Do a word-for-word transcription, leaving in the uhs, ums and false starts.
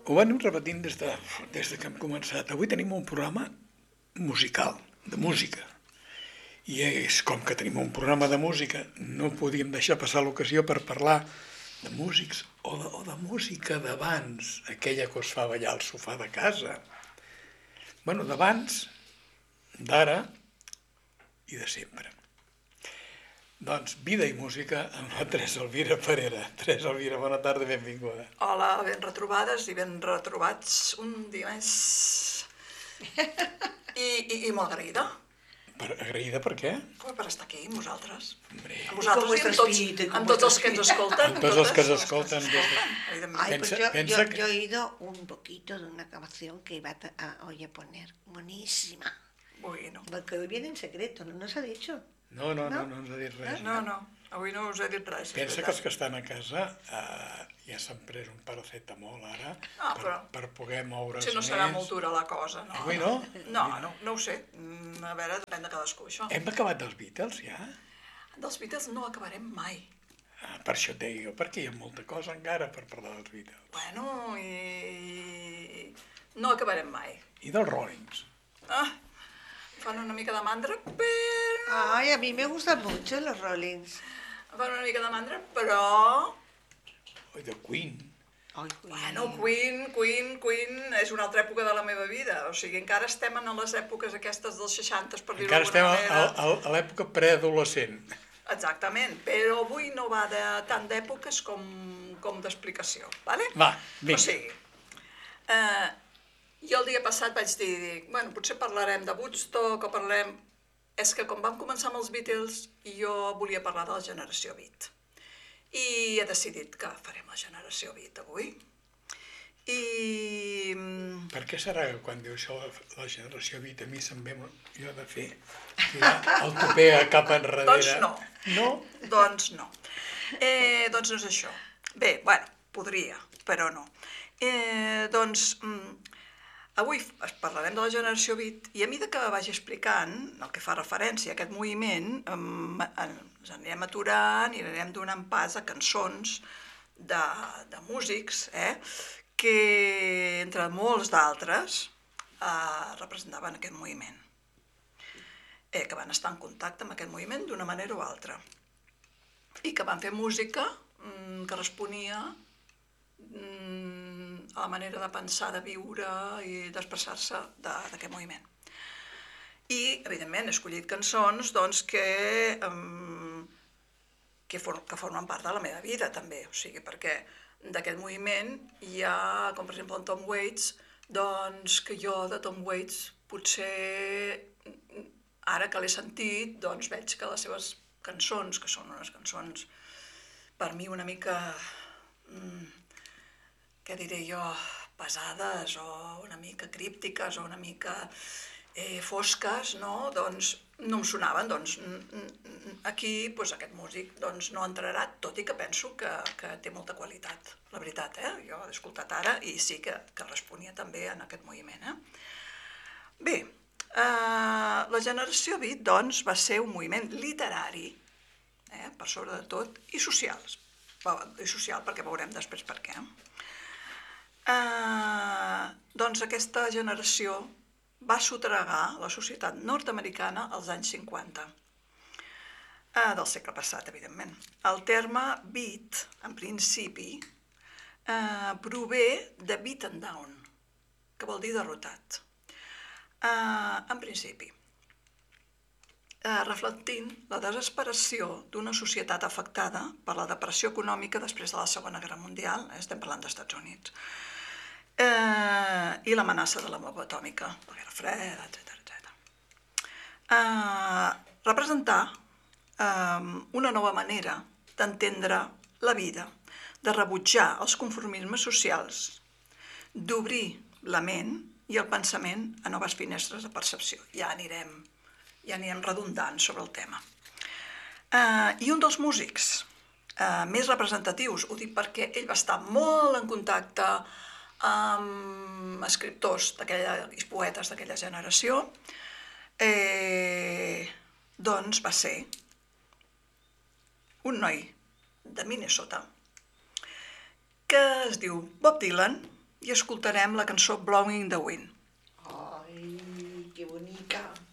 ho venim repetint des de, des de que hem començat. Avui tenim un programa musical, de música. I és com que tenim un programa de música, no podíem deixar passar l'ocasió per parlar de músics o de, o de música d'abans, aquella que us fa ballar al sofà de casa. Bueno, d'abans, d'ara i de sempre. Doncs, vida i música amb la Teresa Elvira Parera. Teresa Elvira, bona tarda, benvinguda. Hola, ben retrobades i ben retrobats un dia més. I, i, i molt agraïda. Per, agraïda per què? Per estar aquí amb vosaltres. Hombre. Amb vosaltres i amb tots, amb tots els que ens escolten. Amb tots els que ens escolten. Ay, pues yo, yo, yo he oído un poquito de una canción que iba a, a, oye, poner. Buenísima. Bueno. Porque hoy viene en secreto, ¿no nos ha dicho? No, no, no, no ens ha dit res. No, no, avui no us he dit res. Pensa que els que estan a casa eh, ja s'han pres un paracetamol ara ah, però, per, per poder moure's més. Si no serà molt dura la cosa, no? Avui no? No, no, no ho sé. A veure, depèn de cadascú, això. Hem acabat dels Beatles, ja? Dels Beatles no acabarem mai. Ah, per això et deia, perquè hi ha molta cosa encara per parlar dels Beatles. Bueno, i... no acabarem mai. I dels Rollings? Ah, fan una mica de mandra, però... Ay, a mí me gustan mucho los Rollings. Fan una mica de mandra, però... Oi, de Queen. Ay, Queen. Bueno, Queen, Queen, Queen és una altra època de la meva vida. O sigui, encara estem en les èpoques aquestes dels seixanta, per dir-ho Encara estem manera. a, a, a l'època preadolescent. Exactament, però avui no va de tant d'èpoques com, com d'explicació, vale? Va, vinga. O sigui, eh, jo el dia passat vaig dir, bueno, potser parlarem de Woodstock o parlarem... És que com vam començar amb els Beatles, jo volia parlar de la generació Beat. I he decidit que farem la generació Beat avui. I... Per què serà que quan diu això la generació Beat a mi se'm ve jo de fer tirar el tupé cap enrere? Doncs no. No? Doncs no. Eh, doncs no és això. Bé, bueno, podria, però no. Eh, doncs... Avui parlarem de la generació Beat i a mesura que vagi explicant el que fa referència a aquest moviment, ens anirem aturant i anirem donant pas a cançons de, de músics eh, que, entre molts d'altres, eh, representaven aquest moviment, eh, que van estar en contacte amb aquest moviment d'una manera o altra i que van fer música mm, que responia mm, a la manera de pensar, de viure i d'expressar-se d'aquest moviment. I, evidentment, he escollit cançons doncs, que, um, que, for, que formen part de la meva vida, també. O sigui, perquè d'aquest moviment hi ha, com per exemple en Tom Waits, doncs que jo de Tom Waits potser, ara que l'he sentit, doncs veig que les seves cançons, que són unes cançons per mi una mica... Mm, què diré jo, pesades o una mica críptiques o una mica eh, fosques, no? Doncs no em sonaven, doncs aquí doncs, aquest músic doncs, no entrarà, tot i que penso que, que té molta qualitat, la veritat, eh? Jo l'he escoltat ara i sí que, que responia també en aquest moviment. Eh? Bé, eh, la generació Beat doncs, va ser un moviment literari, eh, per sobre de tot, i social, i social perquè veurem després per què. Uh, doncs aquesta generació va sotragar la societat nord-americana als anys cinquanta, uh, del segle passat, evidentment. El terme beat, en principi, uh, prové de beaten down, que vol dir derrotat. Uh, en principi, uh, reflectint la desesperació d'una societat afectada per la depressió econòmica després de la Segona Guerra Mundial, eh, estem parlant dels Estats Units, Eh, i l'amenaça de la bomba atòmica, la Guerra Freda, etcètera, etcètera. Eh, representar eh, una nova manera d'entendre la vida, de rebutjar els conformismes socials, d'obrir la ment i el pensament a noves finestres de percepció. Ja anirem, ja anirem redundant sobre el tema. Eh, I un dels músics eh, més representatius, ho dic perquè ell va estar molt en contacte amb escriptors i poetes d'aquella generació, eh, doncs va ser un noi de Minnesota que es diu Bob Dylan i escoltarem la cançó Blowing in the Wind. Ay, qué bonita.